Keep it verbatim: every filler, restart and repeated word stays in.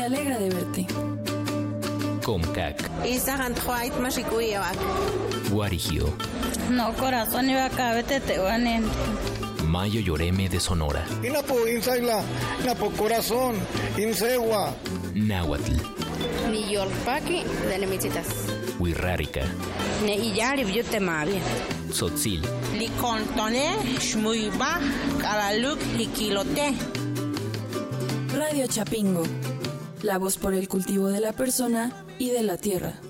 alegra de verte. Comcac. Guarigio. No, corazón, iba acá, vete, te van a... Mayo Lloreme de Sonora. Inapo Insaila, Inapo Corazón, Insegua. Náhuatl. Ni Yolpaki de Nemichitas. Huirrárica. Ne Iyari, yo te mavi. Tzotzil. Licontone, Shmuiba, Calaluk, Liquilote. Radio Chapingo. La voz por el cultivo de la persona y de la tierra.